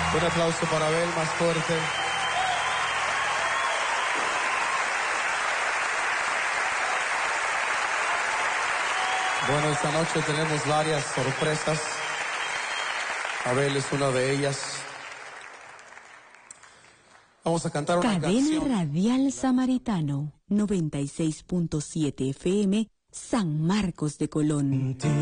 Un aplauso para Abel, más fuerte. Bueno, esta noche tenemos varias sorpresas. Abel es una de ellas. Vamos a cantar una canción. Cadena Radial Samaritano, 96.7 FM, San Marcos de Colón.